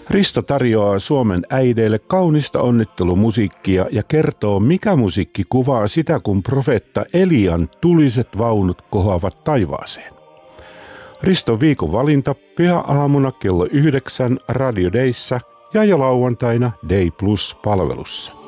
Risto tarjoaa Suomen äideille kaunista onnittelumusiikkia ja kertoo, mikä musiikki kuvaa sitä, kun profeetta Elian tuliset vaunut kohoavat taivaaseen. Riston viikon valinta pyhäaamuna kello 9 Radio Dayssä ja jo lauantaina Day Plus -palvelussa.